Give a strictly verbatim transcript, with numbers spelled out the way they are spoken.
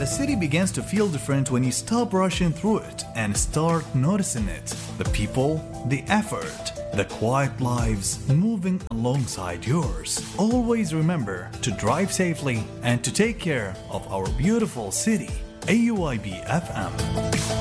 The city begins to feel different when you stop rushing through it and start noticing it. The people, the effort, the quiet lives moving alongside yours. Always remember to drive safely and to take care of our beautiful city. A U I B F M.